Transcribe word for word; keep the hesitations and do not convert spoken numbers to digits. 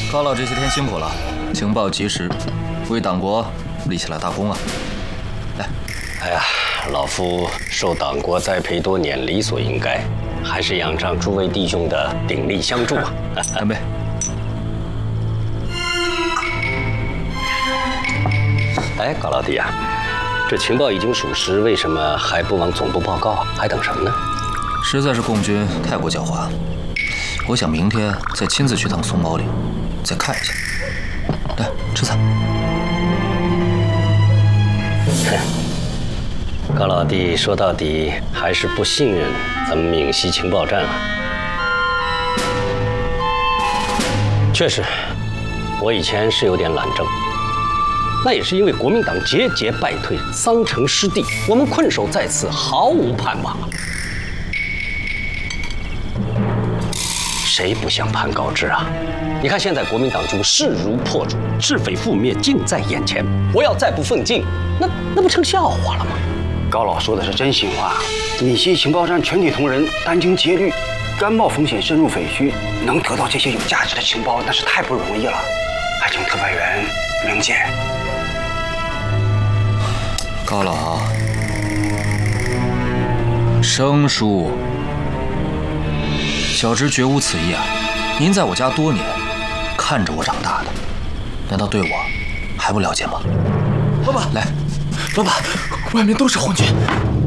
高老这些天辛苦了，情报及时，为党国立起了大功啊！来， 哎呀，老夫受党国栽培多年，理所应该，还是仰仗诸位弟兄的鼎力相助啊！ 干杯！ 哎，高老弟啊，这情报已经属实，为什么还不往总部报告啊？还等什么呢？ 实在是共军太过狡猾，我想明天再亲自去趟松毛岭，再看一下。来，吃菜。 哼，高老弟说到底还是不信任咱们闽西情报站啊。确实，我以前是有点懒政。那也是因为国民党节节败退，桑城失地，我们困守在此，毫无盼望啊！谁不想攀高枝啊？你看现在国民党军势如破竹，是非覆灭近在眼前，我要再不奋进，那那不成笑话了吗？ 高老说的是真心话，闽西情报站全体同仁殚精竭虑，甘冒风险深入匪区，能得到这些有价值的情报，那是太不容易了。还请特派员明鉴。 高老，生疏，小侄绝无此意啊！您在我家多年，看着我长大的，难道对我还不了解吗？ 老板， 来， 老板，外面都是红军。